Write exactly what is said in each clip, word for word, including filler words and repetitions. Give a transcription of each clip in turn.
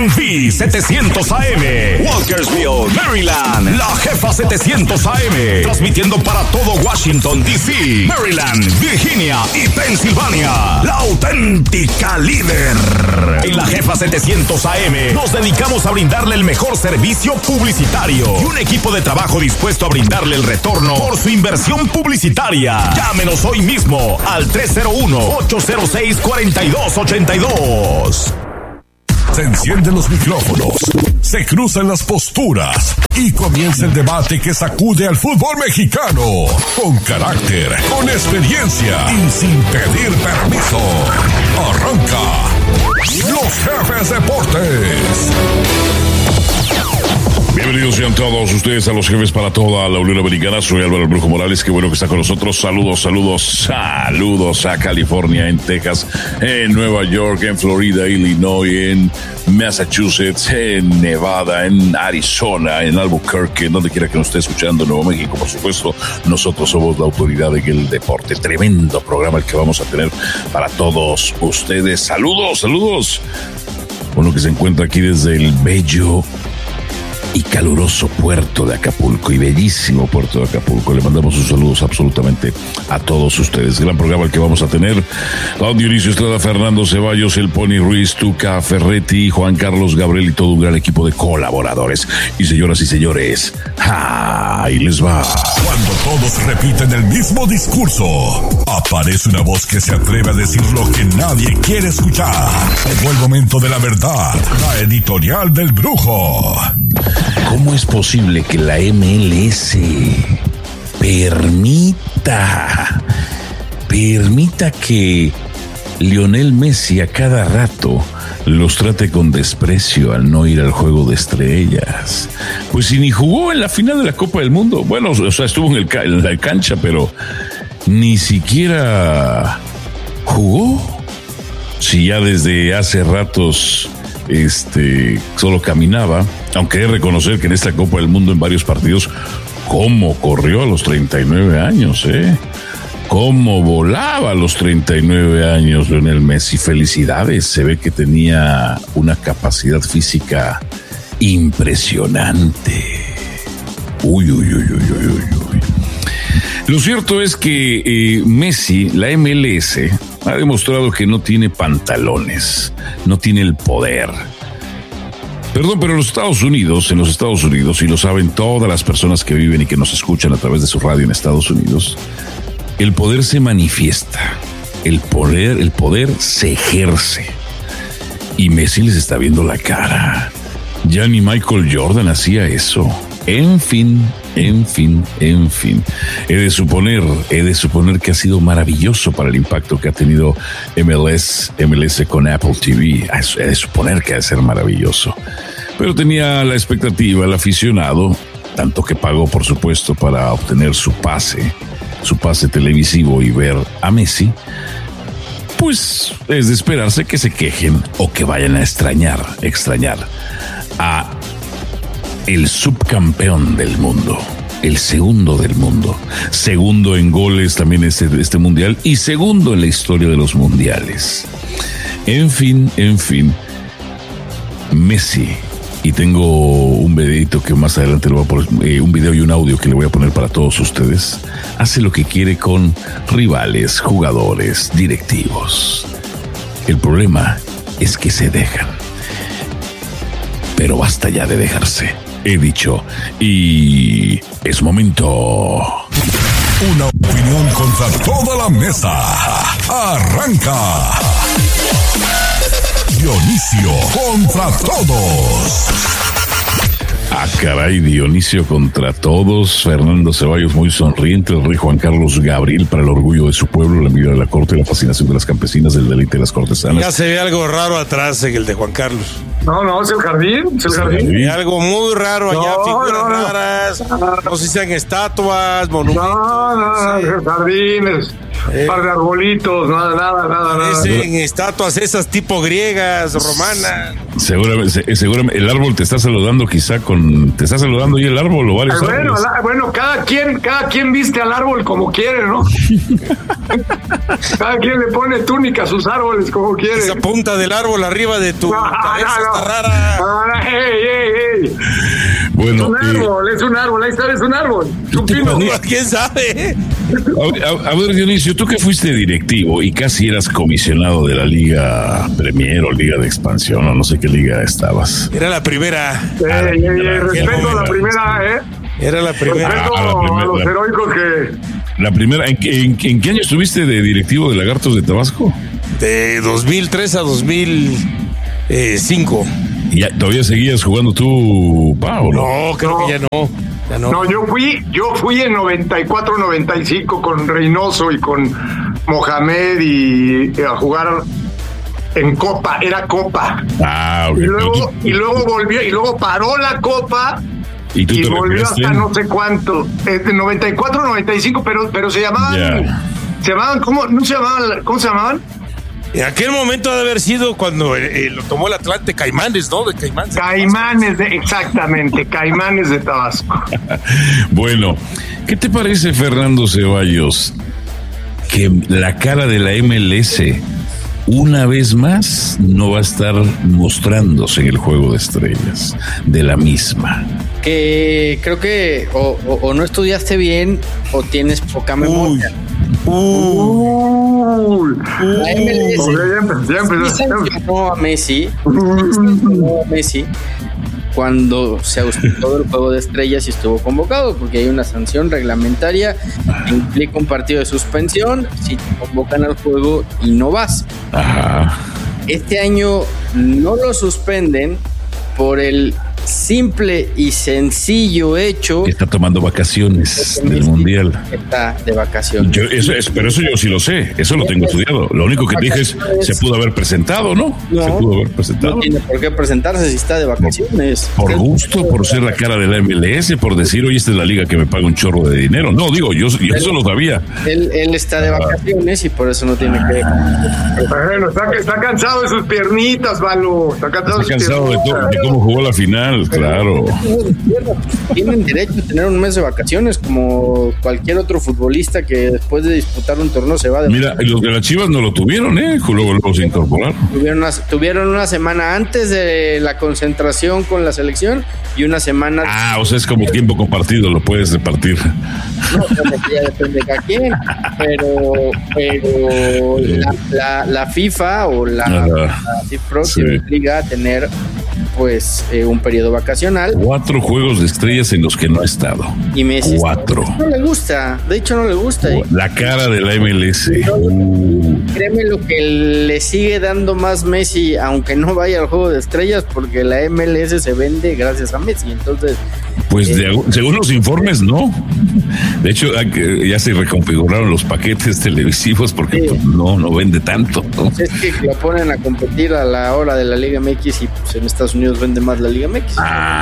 M V setecientos A M, Walkersville, Maryland. La Jefa setecientos A M, transmitiendo para todo Washington, D C, Maryland, Virginia y Pensilvania. La auténtica líder. En La Jefa setecientos A M nos dedicamos a brindarle el mejor servicio publicitario y un equipo de trabajo dispuesto a brindarle el retorno por su inversión publicitaria. Llámenos hoy mismo al tres cero uno, ocho cero seis, cuatro dos ocho dos. Se encienden los micrófonos, se cruzan las posturas y comienza el debate que sacude al fútbol mexicano. Con carácter, con experiencia y sin pedir permiso. Arranca Los Jefes Deportes. Bienvenidos sean todos ustedes a Los Jefes para toda la Unión Americana. Soy Álvaro el Brujo Morales, qué bueno que está con nosotros. Saludos, saludos, saludos a California, en Texas, en Nueva York, en Florida, Illinois, en Massachusetts, en Nevada, en Arizona, en Albuquerque, en donde quiera que nos esté escuchando, Nuevo México, por supuesto. Nosotros somos la autoridad en el deporte. Tremendo programa el que vamos a tener para todos ustedes. Saludos, saludos. Uno que se encuentra aquí desde el bello y caluroso puerto de Acapulco, y bellísimo puerto de Acapulco. Le mandamos sus saludos absolutamente a todos ustedes. Gran programa el que vamos a tener. Don Dionisio Estrada, Fernando Ceballos, el Pony Ruiz, Tuca Ferretti, Juan Carlos Gabriel y todo un gran equipo de colaboradores. Y señoras y señores, ahí les va. Cuando todos repiten el mismo discurso, aparece una voz que se atreve a decir lo que nadie quiere escuchar. Llegó el momento de la verdad, la editorial del Brujo. ¿Cómo es posible que la M L S permita, permita que Lionel Messi a cada rato los trate con desprecio al no ir al Juego de Estrellas? Pues si ni jugó en la final de la Copa del Mundo. Bueno, o sea, estuvo en, el, en la cancha, pero ni siquiera jugó. Si ya desde hace ratos este solo caminaba, aunque he de reconocer que en esta Copa del Mundo en varios partidos, cómo corrió a los treinta y nueve años, eh, cómo volaba a los treinta y nueve años Lionel Messi. Felicidades, se ve que tenía una capacidad física impresionante. Uy, uy, uy, uy, uy, uy, uy. Lo cierto es que eh, Messi, la M L S, ha demostrado que no tiene pantalones, no tiene el poder. Perdón, pero en los Estados Unidos, en los Estados Unidos, y lo saben todas las personas que viven y que nos escuchan a través de su radio en Estados Unidos, el poder se manifiesta, el poder, el poder se ejerce. Y Messi les está viendo la cara. Ya ni Michael Jordan hacía eso. En fin, en fin, en fin. He de suponer, he de suponer que ha sido maravilloso para el impacto que ha tenido M L S, M L S con Apple T V. He de suponer que ha de ser maravilloso. Pero tenía la expectativa, el aficionado, tanto que pagó, por supuesto, para obtener su pase, su pase televisivo y ver a Messi, pues es de esperarse que se quejen o que vayan a extrañar, extrañar a el subcampeón del mundo, el segundo del mundo, segundo en goles también este, este mundial y segundo en la historia de los mundiales. En fin, en fin, Messi, y tengo un videito que más adelante le voy a poner, eh, un video y un audio que le voy a poner para todos ustedes, hace lo que quiere con rivales, jugadores, directivos. El problema es que se dejan. Pero basta ya de dejarse, he dicho, y es momento. Una opinión contra toda la mesa. Arranca Dionisio contra todos. Ah, caray, Dionisio contra todos. Fernando Ceballos muy sonriente. El rey Juan Carlos Gabriel para el orgullo de su pueblo, la envidia de la corte, la fascinación de las campesinas, el deleite de las cortesanas. Ya se ve algo raro atrás en el de Juan Carlos. No, no, es el jardín, es el jardín. Hay algo muy raro allá, no, figuras no, no. raras. No sé si sean estatuas, monumentos. No, no, no, el jardín es Un par de arbolitos, nada, nada, nada, nada. Parecen estatuas esas tipo griegas, romanas. Seguramente, seguramente el árbol te está saludando, quizá con. ¿Te está saludando y el árbol o varios bueno, árboles? la, bueno, cada quien, cada quien viste al árbol como quiere, ¿no? Cada quien le pone túnica a sus árboles como quiere. Esa punta del árbol arriba de tu No, cabeza no, no. está rara. Ah, ey, ey, ey. Bueno, Es un eh, árbol, es un árbol, ahí está, es un árbol. Es un pino. ¿Quién sabe? a, a- a ver, Dionisio, tú que fuiste directivo y casi eras comisionado de la Liga Premier o Liga de Expansión, o no sé qué liga estabas. Era la primera. Ey, ey, ey, respeto a la primera, ¿eh? Era la primera. Respeto Ah, la a primera. los heroicos que... La primera, ¿en, qué- en, en qué año estuviste de directivo de Lagartos de Tabasco? De dos mil tres a dos mil cinco. ¿Y ya, todavía seguías jugando tú, Pablo? No, creo No. que ya no. Ya no. No, yo fui, yo fui en noventa y cuatro noventa y cinco con Reynoso y con Mohamed y, y a jugar en Copa, era Copa. Ah, ok. Y Pero luego, tú- y luego volvió, y luego paró la Copa ¿Y tú y te volvió retiraste? hasta no sé cuánto, este, noventa y cuatro noventa y cinco, pero, pero se llamaban, Ya. se llamaban, ¿cómo? ¿No se llamaban? ¿Cómo se llamaban? En aquel momento ha de haber sido cuando eh, eh, lo tomó el Atlante Caimanes, ¿no? De Caimanes. Caimanes de, exactamente, Caimanes de Tabasco. Bueno, ¿qué te parece, Fernando Ceballos, que la cara de la M L S una vez más no va a estar mostrándose en el Juego de Estrellas de la misma? Que creo que o, o- o no estudiaste bien o tienes poca memoria. Uy. La M L S Ok, ya empezó, ya sí empezó. sancionó a Messi, sí sancionó a Messi cuando se ausentó del Juego de Estrellas y estuvo convocado, porque hay una sanción reglamentaria que implica un partido de suspensión si te convocan al juego y no vas. Ajá. Este año no lo suspenden por el simple y sencillo hecho Que está tomando vacaciones que del Messi Mundial. está de vacaciones. Yo, eso es, pero eso yo sí lo sé, eso lo tengo estudiado. Lo único que te dije es, se pudo haber presentado, ¿no? No. Se pudo haber presentado. No tiene por qué presentarse si está de vacaciones. Por gusto, por ser la cara de la M L S, por decir, oye, esta es la liga que me paga un chorro de dinero. No, digo, yo, yo eso lo sabía. Él, él está de vacaciones y por eso no tiene que. Bueno, está, está cansado de sus piernitas, Valo. Está cansado, Está de sus cansado de, todo, piernitas. de cómo jugó la final, claro. Tienen derecho a tener un mes de vacaciones como cualquier otro futbolista que después de disputar un torneo se va de Mira, los de las Chivas no lo tuvieron, ¿eh? Luego, luego se incorporaron. Tuvieron una, tuvieron una semana antes de la concentración con la selección y una semana. Ah, o sea, es como tiempo compartido, lo puedes repartir. No, bueno, ya depende de cada quien, pero, pero la, la, la FIFA o la, Ajá. la CIFPRO Sí. te obliga a tener pues eh, un periodo vacacional Cuatro juegos de estrellas en los que no ha estado. y Messi Cuatro. no le gusta, de hecho no le gusta. ¿eh? La cara de la M L S. Uh, Créeme lo que le sigue dando más Messi, aunque no vaya al juego de estrellas, porque la M L S se vende gracias a Messi. Entonces, Pues de- según los informes, no. De hecho, hay que- ya se reconfiguraron los paquetes televisivos porque Sí. pues, no, no vende tanto, ¿no? es que lo ponen a competir a la hora de la Liga M X y pues en Estados Unidos vende más la Liga M X.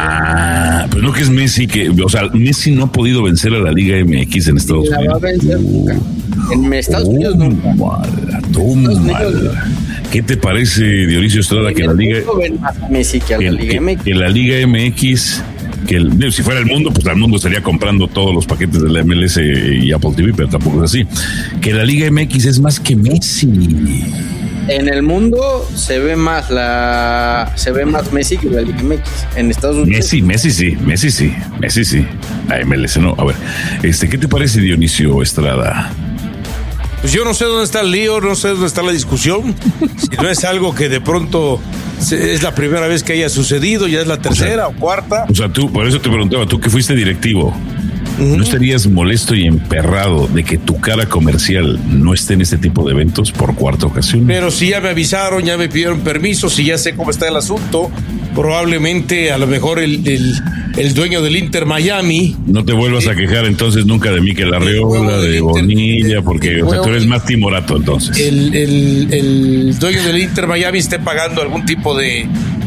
Ah, pues no que es Messi que, o sea, Messi no ha podido vencer a la Liga M X en Estados La va a Unidos. vencer nunca. En Estados Unidos nunca. Tómala, tómala. ¿Qué te parece, Dionisio Estrada, que la Liga, En el mundo ven más a Messi que a que, la Liga que- M X. que la Liga M X, que el- si fuera el mundo, pues el mundo estaría comprando todos los paquetes de la M L S y Apple T V, pero tampoco es así. Que la Liga M X es más que Messi. En el mundo se ve más la se ve más Messi que la Liga M X. En Estados Unidos Messi, Messi sí, Messi sí, Messi sí. La M L S no. A ver, este, ¿qué te parece, Dionisio Estrada? Pues yo no sé dónde está el lío, no sé dónde está la discusión. Si no es algo que de pronto se- es la primera vez que haya sucedido, ya es la tercera o, cuarta. O sea, tú, por eso te preguntaba, tú que fuiste directivo, ¿no estarías molesto y emperrado de que tu cara comercial no esté en este tipo de eventos por cuarta ocasión? Pero si ya me avisaron, ya me pidieron permiso, si ya sé cómo está el asunto, probablemente a lo mejor el, el, el dueño del Inter Miami. No te vuelvas a quejar entonces nunca de Mikel Arreola, de Bonilla, porque o sea, tú eres más timorato entonces. El, el, el dueño del Inter Miami esté pagando algún tipo de,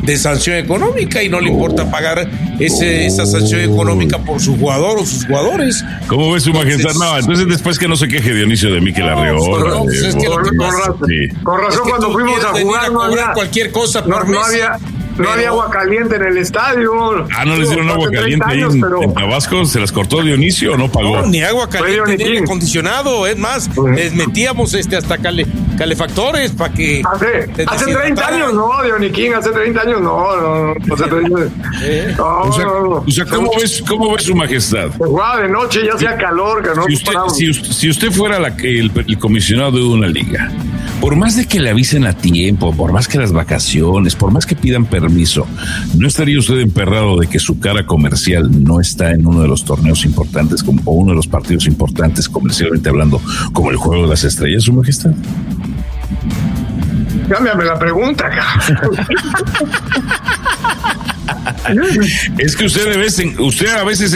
de sanción económica y no le importa pagar ese, esa sanción económica por su jugador o sus jugadores. ¿Cómo ves, su majestad? No, entonces después que no se queje Dionisio de mí que la reó. No, pues es que lo que pasa- Sí. Con razón, es que cuando tú fuimos quieres a venir jugar, no cobrar había, cualquier cosa no, por no Messi, había, no pero- había agua caliente en el estadio. Ah, ¿no les dieron Hace agua treinta caliente ahí años, en, pero- en Tabasco? ¿Se las cortó Dionisio o no pagó? No, ni agua caliente, Johnny ni King. aire acondicionado. Es más, les metíamos este hasta cale, calefactores para que. Hace, se hace treinta deshidrataran. años no, Johnny King, hace treinta años no, no, no, hace treinta años. No, O sea, no, no. o sea, ¿cómo ves, cómo ves, su majestad? Se jugaba de noche, ya hacía calor, que no Si usted, paramos. si usted, si usted fuera la, el, el comisionado de una liga, por más de que le avisen a tiempo, por más que las vacaciones, por más que pidan permiso, ¿no estaría usted emperrado de que su cara comercial no está en uno de los torneos importantes como, o uno de los partidos importantes comercialmente hablando, como el Juego de las Estrellas, su majestad? Cámbiame la pregunta, cabrón. Es que usted, de vez en, usted a veces